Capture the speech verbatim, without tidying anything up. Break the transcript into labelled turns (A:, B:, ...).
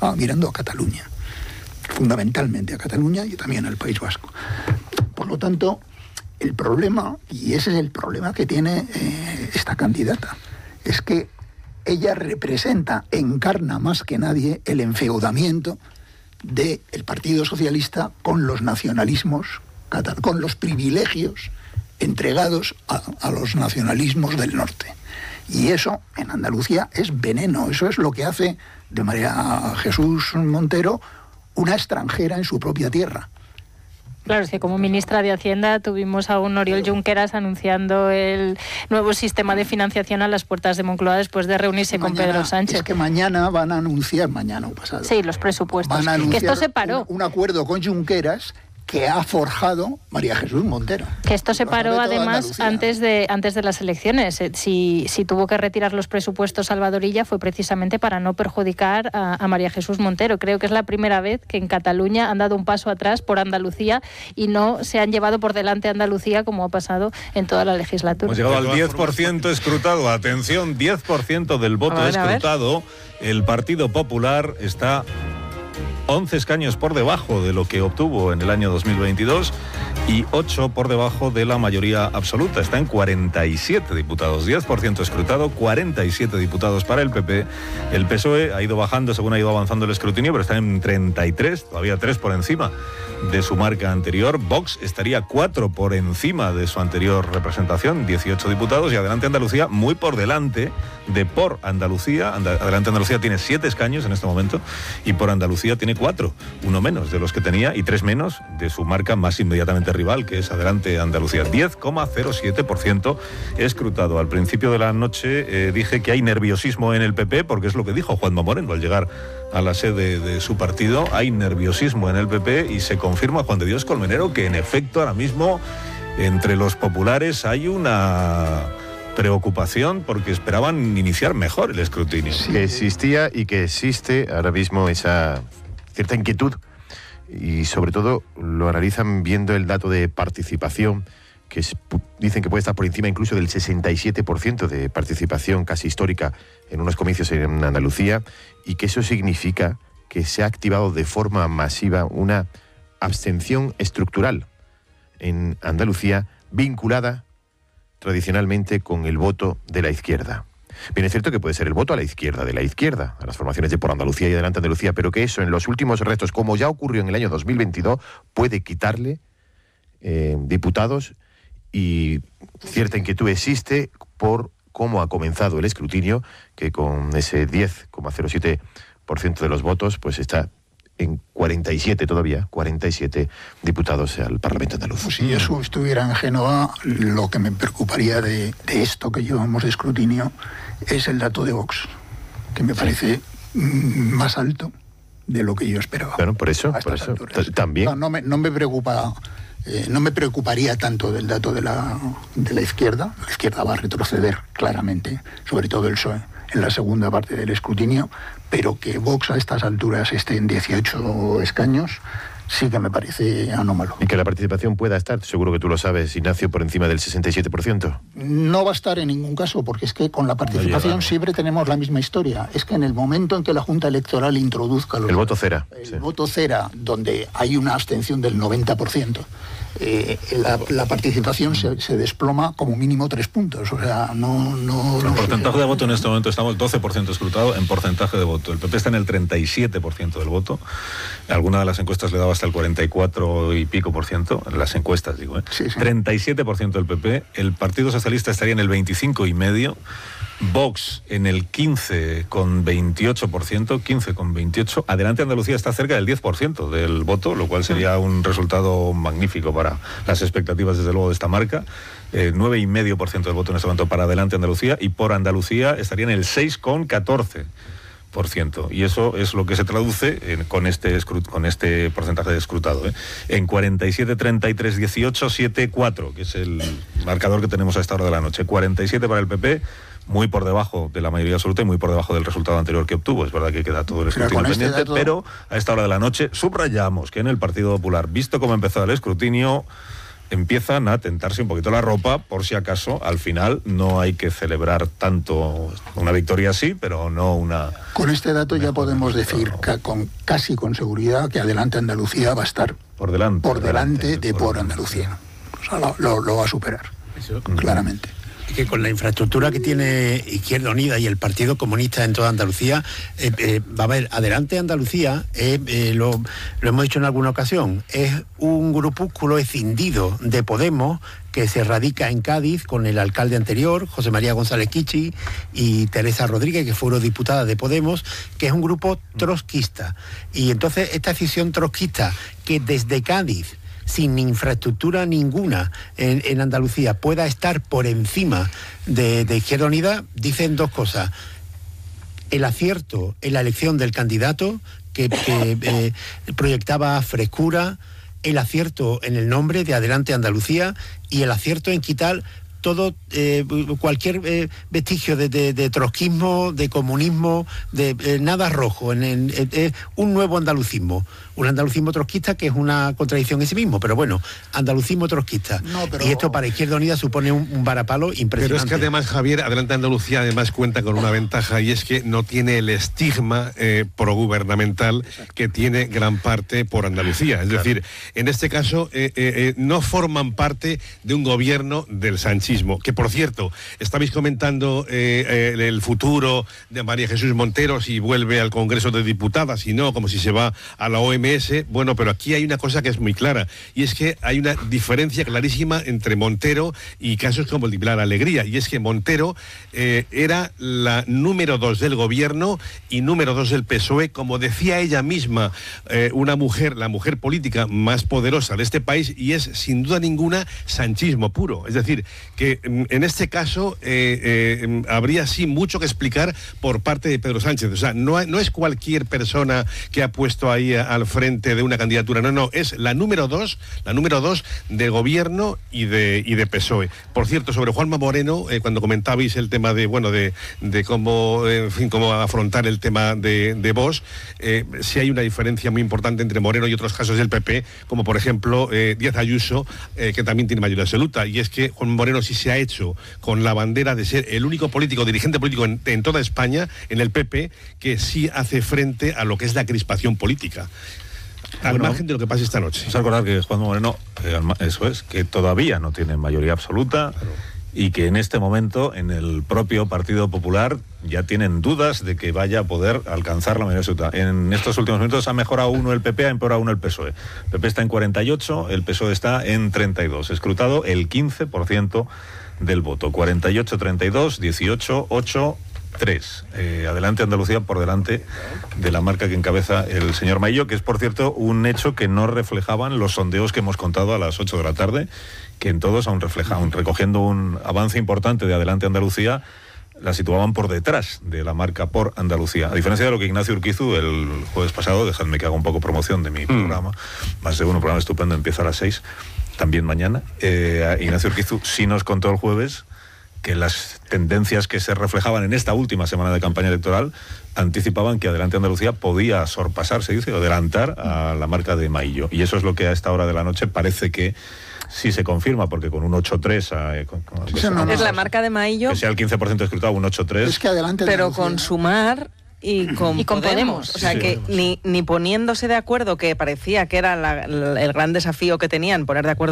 A: estaba mirando a Cataluña, fundamentalmente a Cataluña y también al País Vasco. Por lo tanto, el problema, y ese es el problema que tiene eh, esta candidata, es que ella representa, encarna más que nadie el enfeudamiento del Partido Socialista con los nacionalismos, con los privilegios entregados a, a los nacionalismos del norte. Y eso en Andalucía es veneno, eso es lo que hace de María Jesús Montero una extranjera en su propia tierra.
B: Claro, es que como ministra de Hacienda tuvimos a un Oriol Junqueras anunciando el nuevo sistema de financiación a las puertas de Moncloa después de reunirse
A: mañana,
B: con Pedro Sánchez.
A: Es que mañana van a anunciar, mañana o pasado.
B: Sí, los presupuestos.
A: Van a anunciar
B: que esto se paró.
A: Un, un acuerdo con Junqueras que ha forjado María Jesús Montero.
B: Que esto se paró además antes de antes de las elecciones. Si, si tuvo que retirar los presupuestos Salvadorilla fue precisamente para no perjudicar a, a María Jesús Montero. Creo que es la primera vez que en Cataluña han dado un paso atrás por Andalucía y no se han llevado por delante a Andalucía como ha pasado en toda la legislatura.
C: Hemos llegado al diez por ciento escrutado. Atención, diez por ciento del voto ver, escrutado. El Partido Popular está once escaños por debajo de lo que obtuvo en el año dos mil veintidós y ocho por debajo de la mayoría absoluta. Está en cuarenta y siete diputados, diez por ciento escrutado, cuarenta y siete diputados para el P P. El P S O E ha ido bajando según ha ido avanzando el escrutinio, pero está en treinta y tres, todavía tres por encima de su marca anterior. Vox estaría cuatro por encima de su anterior representación, dieciocho diputados, y Adelante Andalucía muy por delante de Por Andalucía. Adelante Andalucía tiene siete escaños en este momento y Por Andalucía tiene cuatro, uno menos de los que tenía y tres menos de su marca más inmediatamente rival, que es Adelante Andalucía. diez coma cero siete por ciento escrutado. Al principio de la noche eh, dije que hay nerviosismo en el P P, porque es lo que dijo Juanma Moreno al llegar a la sede de su partido. Hay nerviosismo en el P P y se confirma, Juan de Dios Colmenero, que en efecto ahora mismo entre los populares hay una preocupación porque esperaban iniciar mejor el escrutinio.
D: Sí, que existía y que existe ahora mismo esa cierta inquietud, y sobre todo lo analizan viendo el dato de participación, que es, dicen que puede estar por encima incluso del sesenta y siete por ciento de participación casi histórica en unos comicios en Andalucía, y que eso significa que se ha activado de forma masiva una abstención estructural en Andalucía vinculada tradicionalmente con el voto de la izquierda. Bien, es cierto que puede ser el voto a la izquierda, de la izquierda, a las formaciones de Por Andalucía y Adelante Andalucía, pero que eso en los últimos restos, como ya ocurrió en el año dos mil veintidós, puede quitarle eh, diputados, y cierta inquietud existe por cómo ha comenzado el escrutinio, que con ese diez coma cero siete por ciento de los votos, pues está en cuarenta y siete todavía, cuarenta y siete diputados al Parlamento andaluz.
A: Pues si eso estuviera en Génova, lo que me preocuparía de, de esto que llevamos de escrutinio es el dato de Vox, que me parece sí. más alto de lo que yo esperaba.
D: Bueno, por eso, por eso también.
A: No, no, me, no me preocupa, eh, no me preocuparía tanto del dato de la, de la izquierda. La izquierda va a retroceder claramente, sobre todo el P S O E, en la segunda parte del escrutinio, pero que Vox a estas alturas esté en dieciocho escaños sí que me parece anómalo.
D: ¿Y que la participación pueda estar, seguro que tú lo sabes, Ignacio, por encima del sesenta y siete por ciento?
A: No va a estar en ningún caso, porque es que con la participación no siempre tenemos la misma historia. Es que en el momento en que la Junta Electoral introduzca los,
D: el voto cera,
A: el
D: sí.
A: voto cera, donde hay una abstención del noventa por ciento, eh, la, la participación se, se desploma como mínimo tres puntos. O sea, no... no
C: el
A: no
C: porcentaje
A: sé.
C: de voto en este momento estamos doce por ciento escrutado en porcentaje de voto. El P P está en el treinta y siete por ciento del voto. Alguna de las encuestas le daba hasta el cuarenta y cuatro y pico por ciento, en las encuestas digo, ¿eh?
A: Sí, sí.
C: treinta y siete por ciento del P P, el Partido Socialista estaría en el veinticinco y medio, Vox en el quince con veintiocho por ciento, quince con veintiocho, Adelante Andalucía está cerca del diez por ciento del voto, lo cual sería un resultado magnífico para las expectativas desde luego de esta marca. Eh, nueve coma cinco por ciento del voto en este momento para Adelante Andalucía, y Por Andalucía estaría en el seis con catorce por ciento, y eso es lo que se traduce en, con, este escrut, con este porcentaje de escrutado, ¿eh? en cuarenta y siete, treinta y tres, dieciocho, siete, cuatro, que es el marcador que tenemos a esta hora de la noche. cuarenta y siete para el P P, muy por debajo de la mayoría absoluta y muy por debajo del resultado anterior que obtuvo. Es verdad que queda todo el escrutinio pendiente, este dato... pero a esta hora de la noche subrayamos que en el Partido Popular, visto cómo empezó el escrutinio, empiezan a tentarse un poquito la ropa por si acaso al final no hay que celebrar tanto una victoria así, pero no una...
A: Con este dato ya podemos decir que con, casi con seguridad que Adelante Andalucía va a estar
C: por delante,
A: por delante, delante de
C: por,
A: por Andalucía. O sea, lo, lo, lo va a superar, Eso. claramente.
E: Que con la infraestructura que tiene Izquierda Unida y el Partido Comunista en toda Andalucía, eh, eh, va a haber Adelante Andalucía, eh, eh, lo, lo hemos dicho en alguna ocasión, es un grupúsculo escindido de Podemos que se radica en Cádiz con el alcalde anterior, José María González Kichi, y Teresa Rodríguez, que fue eurodiputada de Podemos, que es un grupo trotskista. Y entonces esta decisión trotskista, que desde Cádiz, sin infraestructura ninguna en, en Andalucía, pueda estar por encima de, de Izquierda Unida, dicen dos cosas. El acierto en la elección del candidato, que, que eh, proyectaba frescura, el acierto en el nombre de Adelante Andalucía y el acierto en quitar todo, eh, cualquier eh, vestigio de, de, de trotskismo, de comunismo, de eh, nada rojo, en, en, en, en un nuevo andalucismo. Un andalucismo trotskista que es una contradicción en sí mismo, pero bueno, andalucismo trotskista. No, pero... Y esto para Izquierda Unida supone un, un varapalo impresionante.
F: Pero es que además, Javier, Adelante Andalucía además cuenta con una ventaja, y es que no tiene el estigma eh, progubernamental que tiene gran parte por Andalucía. Es claro. decir, en este caso eh, eh, no forman parte de un gobierno del sanchismo, que por cierto, estabais comentando eh, eh, el futuro de María Jesús Montero, si vuelve al Congreso de Diputadas, si no, como si se va a la O M S. Bueno, pero aquí hay una cosa que es muy clara, y es que hay una diferencia clarísima entre Montero y casos como el de Pilar Alegría, y es que Montero eh, era la número dos del gobierno y número dos del P S O E, como decía ella misma, eh, una mujer, la mujer política más poderosa de este país, y es sin duda ninguna sanchismo puro. Es decir, que en este caso eh, eh, habría sí mucho que explicar por parte de Pedro Sánchez. O sea, no, no es cualquier persona que ha puesto ahí al frente de una candidatura, no, no, es la número dos, la número dos de gobierno y de, y de P S O E. Por cierto, sobre Juanma Moreno, eh, cuando comentabais el tema de, bueno, de, de cómo, eh, en fin, cómo afrontar el tema de, de Vox, eh, sí hay una diferencia muy importante entre Moreno y otros casos del P P, como por ejemplo eh, Díaz Ayuso, eh, que también tiene mayoría absoluta, y es que Juan Moreno sí se ha hecho con la bandera de ser el único político, dirigente político en, en toda España, en el P P, que sí hace frente a lo que es la crispación política. Al bueno, margen de lo que pase esta noche.
C: Vamos a recordar que Juan Moreno, eh, eso es, que todavía no tiene mayoría absoluta, claro, y que en este momento en el propio Partido Popular ya tienen dudas de que vaya a poder alcanzar la mayoría absoluta. En estos últimos minutos ha mejorado uno el P P, ha empeorado uno el P S O E. El P P está en cuarenta y ocho, el P S O E está en treinta y dos. Escrutado el quince por ciento del voto. cuarenta y ocho, treinta y dos, dieciocho, ocho... tres. Eh, adelante Andalucía por delante de la marca que encabeza el señor Maillo, que es por cierto un hecho que no reflejaban los sondeos que hemos contado a las ocho de la tarde, que en todos, aún reflejaban, recogiendo un avance importante de Adelante Andalucía, la situaban por detrás de la marca por Andalucía. A diferencia de lo que Ignacio Urquizu el jueves pasado, dejadme que haga un poco promoción de mi mm. programa, más de uno, programa estupendo, empieza a las seis, también mañana. Eh, Ignacio Urquizu sí nos contó el jueves que las tendencias que se reflejaban en esta última semana de campaña electoral anticipaban que Adelante Andalucía podía sorpasar, se dice, o adelantar a la marca de Maillo. Y eso es lo que a esta hora de la noche parece que sí se confirma, porque con un ocho tres... Eh, con, con,
G: sí, no, no, es la marca de Maillo...
C: Que sea el quince por ciento escrutado, un ocho tres...
A: Es que Adelante
G: Pero
A: Andalucía,
G: con Sumar... Y con,
B: y con
G: Podemos.
B: Podemos.
G: O sea,
C: sí,
G: que
C: Podemos.
G: Ni, ni poniéndose de acuerdo, que parecía que era la, la, el gran desafío que tenían, poner de acuerdo